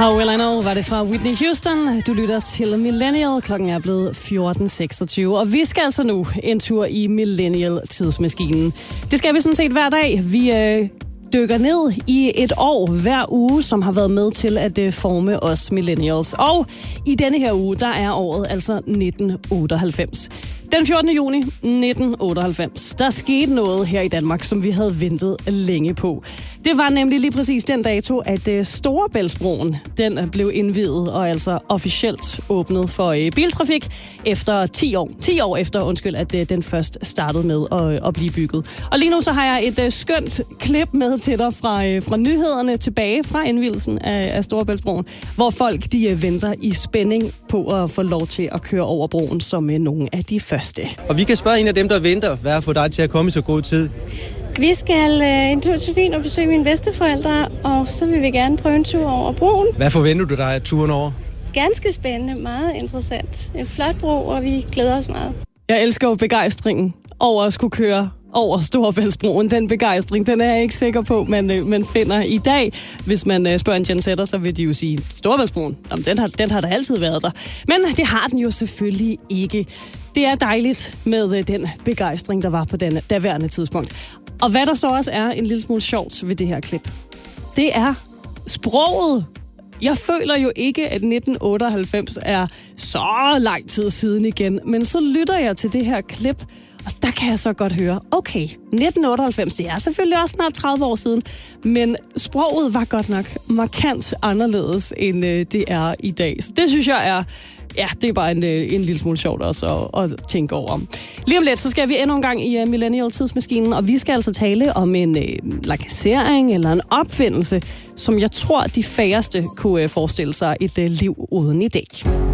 How Will I Know var det fra Whitney Houston. Du lytter til Millennial. Klokken er blevet 14.26. Og vi skal altså nu en tur i Millennial-tidsmaskinen. Det skal vi sådan set hver dag. Vi dykker ned i et år hver uge, som har været med til at forme os millennials. Og i denne her uge, der er året altså 1998. Den 14. juni 1998, der skete noget her i Danmark, som vi havde ventet længe på. Det var nemlig lige præcis den dato, at Storebæltsbroen, den blev indviet og altså officielt åbnet for biltrafik efter 10 år. 10 år efter, at den først startede med at blive bygget. Og lige nu så har jeg et skønt klip med til dig fra nyhederne tilbage fra indvielsen af Storebæltsbroen, hvor folk de venter i spænding på at få lov til at køre over broen som nogle af de første. Og vi kan spørge en af dem, der venter, hvad har fået dig til at komme i så god tid? Vi skal en tur til Fyn og besøge mine bedsteforældre, og så vil vi gerne prøve en tur over broen. Hvad forventer du dig af turen over? Ganske spændende, meget interessant. En flot bro, og vi glæder os meget. Jeg elsker jo begejstringen over at skulle køre over Storebæltsbroen. Den begejstring, den er jeg ikke sikker på, man finder i dag. Hvis man spørger en gensetter, så vil de jo sige, Storebæltsbroen, jamen, den har da altid været der. Men det har den jo selvfølgelig ikke. Det er dejligt med den begejstring, der var på den daværende tidspunkt. Og hvad der så også er en lille smule sjovt ved det her klip, det er sproget. Jeg føler jo ikke, at 1998 er så lang tid siden igen, men så lytter jeg til det her klip, og der kan jeg så godt høre, okay, 1998, det er selvfølgelig også snart 30 år siden, men sproget var godt nok markant anderledes, end det er i dag. Så det synes jeg er, ja, det er bare en lille smule sjovt også at tænke over. Lige om lidt, så skal vi endnu en gang i Millennial-tidsmaskinen, og vi skal altså tale om en lancering eller en opfindelse, som jeg tror, de færreste kunne forestille sig et liv uden i dag.